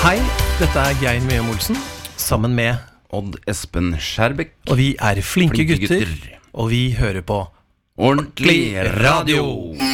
Hei, dette Geir Møhjem Olsen, sammen med Odd Espen Skjærbekk. Og vi flinke gutter, og vi hører på Ordentlig radio.